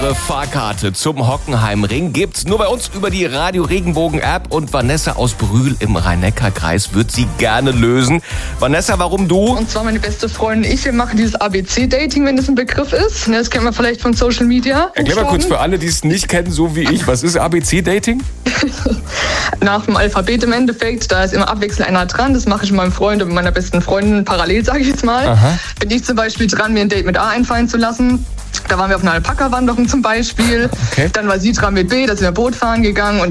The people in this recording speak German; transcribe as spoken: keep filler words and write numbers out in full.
Eure Fahrkarte zum Hockenheimring gibt's nur bei uns über die Radio Regenbogen App und Vanessa aus Brühl im Rhein-Neckar-Kreis wird sie gerne lösen. Vanessa, warum du? Und zwar meine beste Freundin und ich, wir machen dieses A B C-Dating, wenn das ein Begriff ist. Das kennt man vielleicht von Social Media. Erklär mal kurz für alle, die es nicht kennen, so wie ich. Was ist A B C-Dating? Nach dem Alphabet im Endeffekt, da ist immer abwechselnd einer dran. Das mache ich mit meinem Freund und mit meiner besten Freundin parallel, sage ich jetzt mal. Aha. Bin ich zum Beispiel dran, mir ein Date mit A einfallen zu lassen. Da waren wir auf einer Alpaka-Wanderung zum Beispiel. Okay. Dann war sie dran mit B, da sind wir Boot fahren gegangen. Und